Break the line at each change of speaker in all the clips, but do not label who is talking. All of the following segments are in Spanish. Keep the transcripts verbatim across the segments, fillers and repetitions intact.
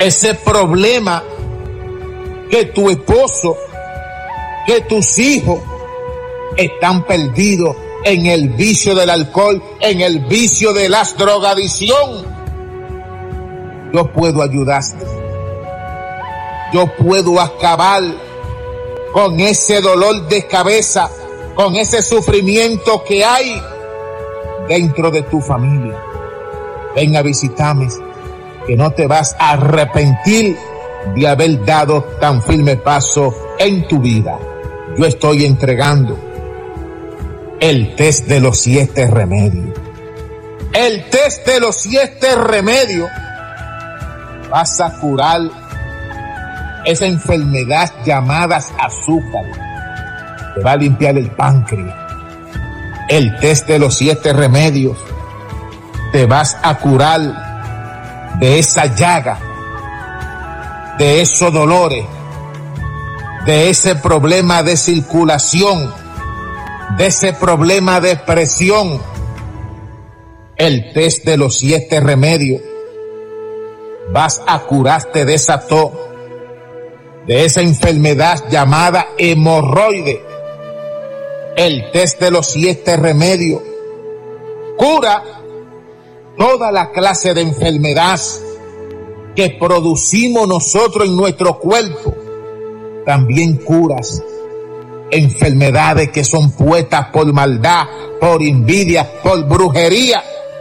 ese problema que tu esposo, que tus hijos están perdidos en el vicio del alcohol, en el vicio de las drogadicción. Yo puedo ayudarte. Yo puedo acabar con ese dolor de cabeza, con ese sufrimiento que hay dentro de tu familia. Ven a visitarme, que no te vas a arrepentir de haber dado tan firme paso en tu vida. Yo estoy entregando el test de los siete remedios. El test de los siete remedios. Vas a curar esa enfermedad llamada azúcar. Te va a limpiar el páncreas. El test de los siete remedios. Te vas a curar de esa llaga, de esos dolores, de ese problema de circulación, de ese problema de presión. El test de los siete remedios. Vas a curarte de esa tos, de esa enfermedad llamada hemorroide. El test de los siete remedios cura toda la clase de enfermedad que producimos nosotros en nuestro cuerpo. También curas enfermedades que son puestas por maldad, por envidia, por brujería.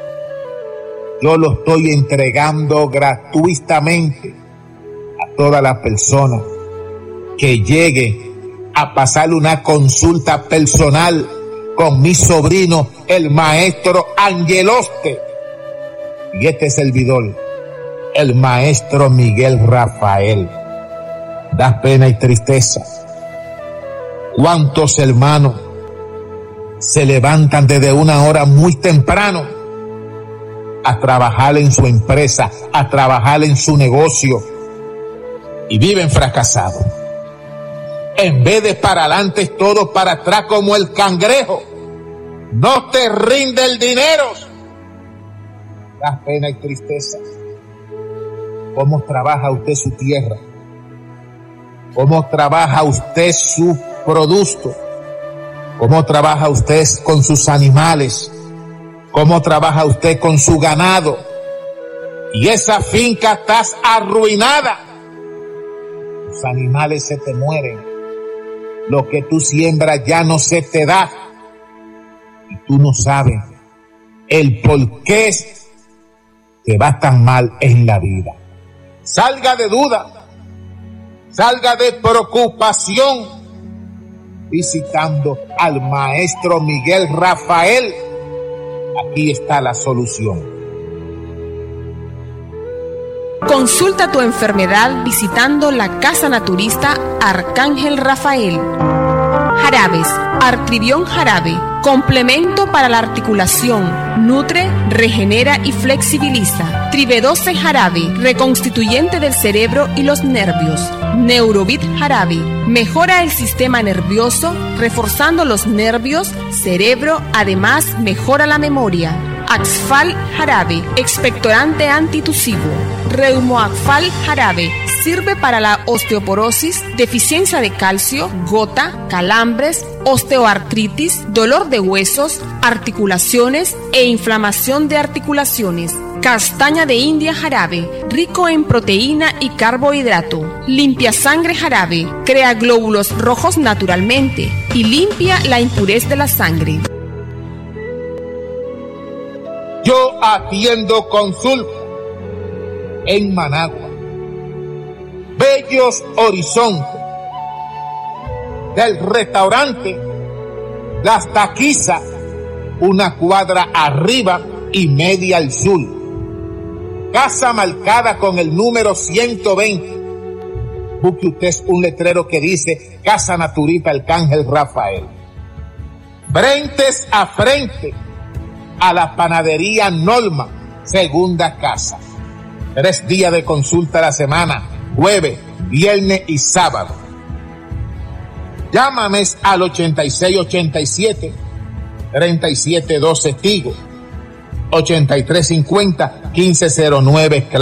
Yo lo estoy entregando gratuitamente a todas las personas que lleguen a pasar una consulta personal con mi sobrino, el maestro Angeloste, y este servidor, el maestro Miguel Rafael. Da pena y tristeza. ¿Cuántos hermanos se levantan desde una hora muy temprano a trabajar en su empresa, a trabajar en su negocio, y viven fracasados? En vez de para adelante, todo para atrás como el cangrejo. No te rinde el dinero. Da pena y tristeza. ¿Cómo trabaja usted su tierra? ¿Cómo trabaja usted su producto? ¿Cómo trabaja usted con sus animales? ¿Cómo trabaja usted con su ganado? Y esa finca está arruinada. Los animales se te mueren. Lo que tú siembras ya no se te da. Y tú no sabes el por qué te va tan mal en la vida. Salga de duda, salga de preocupación, visitando al maestro Miguel Rafael. Aquí está la solución.
Consulta tu enfermedad visitando la Casa Naturista Arcángel Rafael. Jarabes, Artribión Jarabe, complemento para la articulación, nutre, regenera y flexibiliza. Tribedoce Jarabe, reconstituyente del cerebro y los nervios. Neurovit Jarabe, mejora el sistema nervioso, reforzando los nervios, cerebro, además mejora la memoria. Axfal Jarabe, expectorante antitusivo. Reumoaxfal Jarabe, sirve para la osteoporosis, deficiencia de calcio, gota, calambres, osteoartritis, dolor de huesos, articulaciones e inflamación de articulaciones. Castaña de India Jarabe, rico en proteína y carbohidrato. Limpia sangre Jarabe, crea glóbulos rojos naturalmente y limpia la impurez de la sangre.
Yo atiendo consulta en Managua, Bellos Horizontes, del restaurante Las Taquizas, una cuadra arriba y media al sur. Casa marcada con el número ciento veinte. Busque usted un letrero que dice Casa Naturista Arcángel Rafael. Frentes a frente a la panadería Norma, segunda casa. Tres días de consulta a la semana, jueves, viernes y sábado. Llámame al ochenta y seis ochenta y siete, treinta y siete doce Tigo, ochenta y tres cincuenta, quince cero nueve.